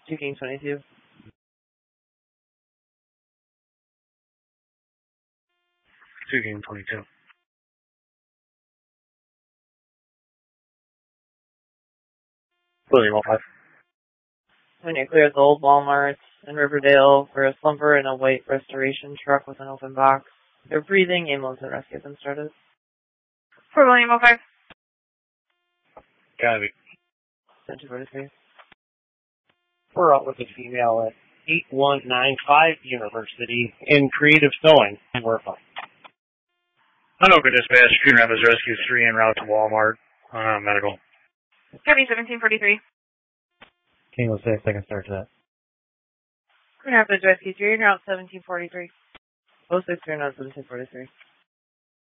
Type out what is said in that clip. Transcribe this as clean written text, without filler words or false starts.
2 King 22. 2 King 22. William 05. When it clears the old Walmart in Riverdale for a slumber in a white restoration truck with an open box. They're breathing. Ambulance and rescue has been started. For William 05. Got it. 1743. We're out with a female at 8195 University in creative sewing. We're fine. Hanover Dispatch, Green Rapids Rescue 3 en route to Walmart. Medical. Heavy 1743. King 06, I can start to that. Green Rapids Rescue 3 en route 1743. 06 en route 1743.